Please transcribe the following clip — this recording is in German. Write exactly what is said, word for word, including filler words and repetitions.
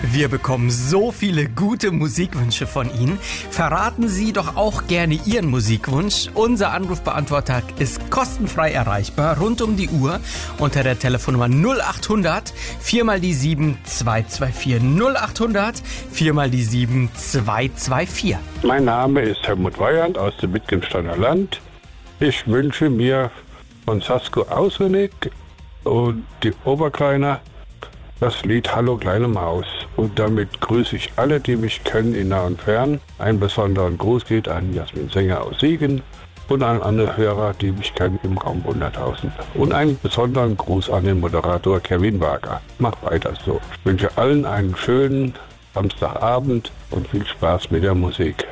Wir bekommen so viele gute Musikwünsche von Ihnen. Verraten Sie doch auch gerne Ihren Musikwunsch. Unser Anrufbeantworter ist kostenfrei erreichbar, rund um die Uhr, unter der Telefonnummer null acht hundert, vier mal die sieben, zwei zwei vier. null acht hundert, vier mal die sieben, zwei zwei vier. Mein Name ist Helmut Weyand aus dem Wittgensteiner Land. Ich wünsche mir von Sasko Auswendig und die Oberkleiner das Lied Hallo kleine Maus. Und damit grüße ich alle, die mich kennen, in nah und fern. Einen besonderen Gruß geht an Jasmin Sänger aus Siegen und an andere Hörer, die mich kennen im Raum hunderttausend. Und einen besonderen Gruß an den Moderator Kevin Wager. Mach weiter so. Ich wünsche allen einen schönen Samstagabend und viel Spaß mit der Musik.